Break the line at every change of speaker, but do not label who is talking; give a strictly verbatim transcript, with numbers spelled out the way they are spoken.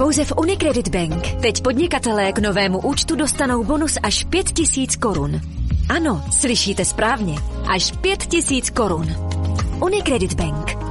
Pouze v Unicredit Bank teď podnikatelé k novému účtu dostanou bonus až pět tisíc korun. Ano, slyšíte správně. Až pět tisíc korun. Unicredit Bank.